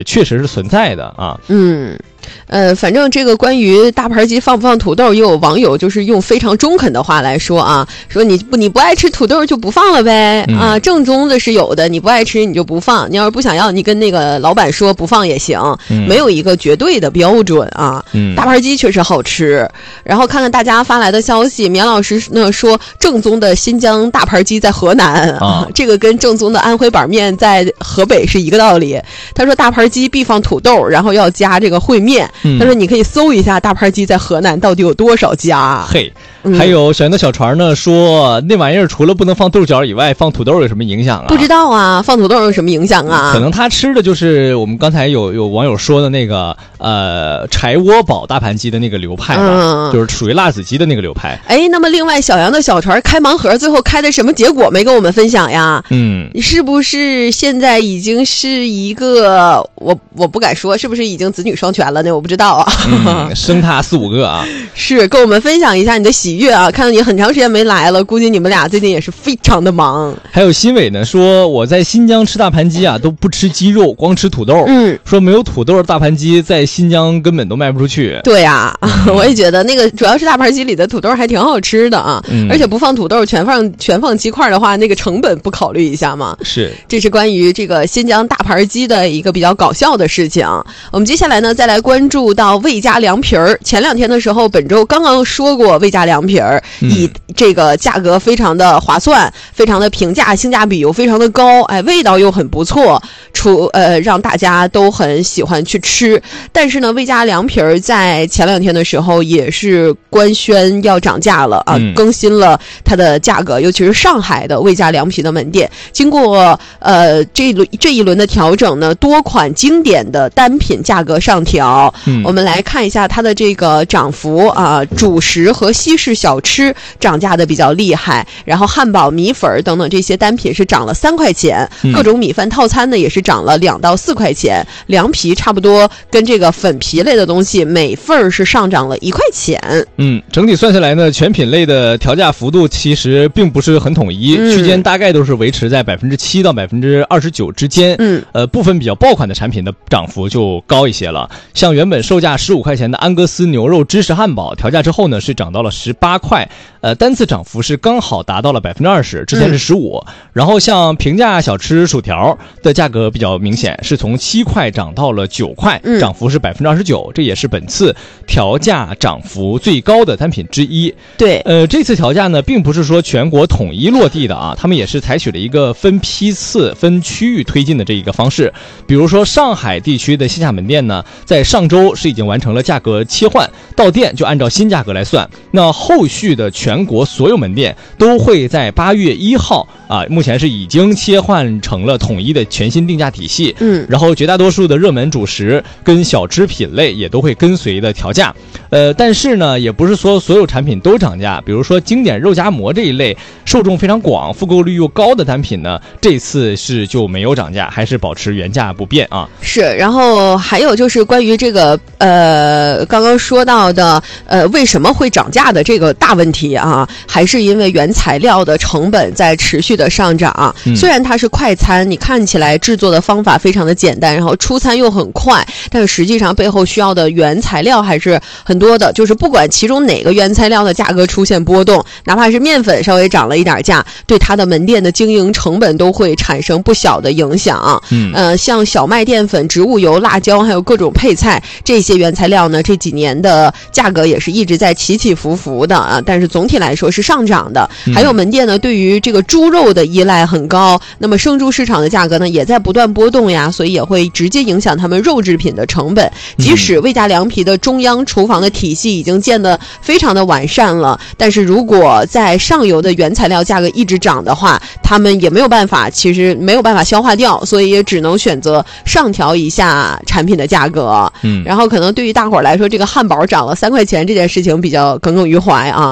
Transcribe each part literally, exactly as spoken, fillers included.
确实是存在的啊。 嗯。呃，反正这个关于大盘鸡放不放土豆，也有网友就是用非常中肯的话来说啊，说你不你不爱吃土豆就不放了呗、嗯、啊，正宗的是有的，你不爱吃你就不放，你要是不想要，你跟那个老板说不放也行，嗯、没有一个绝对的标准啊。嗯、大盘鸡确实好吃，然后看看大家发来的消息，棉老师呢说正宗的新疆大盘鸡在河南啊，这个跟正宗的安徽板面在河北是一个道理。他说大盘鸡必放土豆，然后要加这个烩面。嗯、他说你可以搜一下大盘鸡在河南到底有多少家。 嘿，嗯、还有小云的小船呢说那玩意儿除了不能放豆角以外，放土豆有什么影响啊？ 不知道啊，放土豆有什么影响啊？ 可能他吃的就是我们刚才有有网友说的那个呃柴窝堡大盘鸡的那个流派吧、嗯、就是属于辣子鸡的那个流派。 哎，那么另外小杨的小船开盲盒最后开的什么结果没跟我们分享呀？嗯，是不是现在已经是一个我我不敢说是不是已经子女双全了呢？我不知道啊。 嗯，生他四五个啊。 是，跟我们分享一下你的喜悦啊！看到你很长时间没来了，估计你们俩最近也是非常的忙。 还有新伟呢说我在新疆吃大盘鸡啊都不吃鸡肉，光吃土豆。嗯，说没有土豆的大盘鸡在新疆根本都卖不出去。 对啊，嗯、我也觉得那个主要是大盘鸡里的土豆还挺好吃的啊，嗯、而且不放土豆全放全放鸡块的话，那个成本不考虑一下吗？ 是， 这是关于这个新疆大盘鸡的一个比较搞笑的事情。我们接下来呢再来关注到味家凉皮儿。前两天的时候，本周刚刚说过味家凉皮儿，以这个价格非常的划算，非常的平价，性价比又非常的高，哎，味道又很不错，出呃让大家都很喜欢去吃。但是呢，味家凉皮儿在前两天的时候也是官宣要涨价了啊，嗯、更新了它的价格，尤其是上海的味家凉皮的门店，经过呃这一轮这一轮的调整呢，多款经典的单品价格上调。嗯、我们来看一下它的这个涨幅啊，主食和西式小吃涨价的比较厉害，然后汉堡、米粉等等这些单品是涨了三块钱，嗯、各种米饭套餐呢也是涨了两到四块钱，凉皮差不多跟这个粉皮类的东西每份是上涨了一块钱。 嗯，整体算下来呢，全品类的调价幅度其实并不是很统一，嗯、区间大概都是维持在百分之七到百分之二十九之间。嗯，呃，部分比较爆款的产品的涨幅就高一些了，像原本售价十五块钱的安格斯牛肉芝士汉堡，调价之后呢是涨到了十八块，呃，单次涨幅是刚好达到了百分之二十，之前是十五。嗯、然后像平价小吃薯条的价格比较明显，是从七块涨到了九块，嗯、涨幅是百分之二十九，这也是本次调价涨幅最高的单品之一。 对， 呃，这次调价呢，并不是说全国统一落地的啊，他们也是采取了一个分批次、分区域推进的这一个方式。比如说上海地区的线下门店呢，在上周是已经完成了价格切换，到店就按照新价格来算。那后续的全国所有门店都会在八月一号啊，目前是已经切换成了统一的全新定价体系。嗯，然后绝大多数的热门主食跟小吃品类也都会跟随的调价。呃，但是呢，也不是说所有产品都涨价，比如说经典肉夹馍这一类受众非常广、复购率又高的单品呢，这次是就没有涨价，还是保持原价不变啊。 是，然后还有就是关于这个呃刚刚说到的呃为什么会涨价的这个大问题啊，还是因为原材料的成本在持续的上涨。嗯、虽然它是快餐，你看起来制作的方法非常的简单，然后出餐又很快，但是实际上背后需要的原材料还是很多的，就是不管其中哪个原材料的价格出现波动，哪怕是面粉稍微涨了一点价，对它的门店的经营成本都会产生不小的影响。嗯，呃，像小麦淀粉、植物油、辣椒还有各种配菜这些原材料呢，这几年的价格也是一直在起起伏伏的啊，但是总体来说是上涨的。嗯、还有门店呢，对于这个猪肉的依赖很高，那么生猪市场的价格呢也在不断波动呀，所以也会直接影响他们肉制品的成本。即使味家凉皮的中央厨房的体系已经建得非常的完善了，但是如果在上游的原材料价格一直涨的话，他们也没有办法，其实没有办法消化掉，所以也只能选择上调一下产品的价格。嗯，然后可能对于大伙儿来说，这个汉堡涨了三块钱这件事情比较耿耿于怀啊。 是。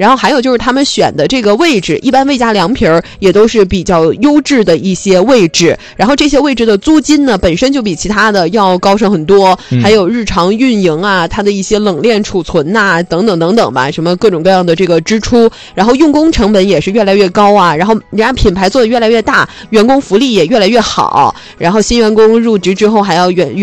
然后还有就是他们选的这个位置，一般魏家凉皮儿也都是比较优质的一些位置，然后这些位置的租金呢本身就比其他的要高上很多， 嗯、 还有日常运营啊，它的一些冷链储存呐、啊、等等等等吧，什么各种各样的这个支出，然后用工成本也是越来越高啊，然后人家品牌做的越来越大，员工福利也越来越好，然后新员工入职之后还要员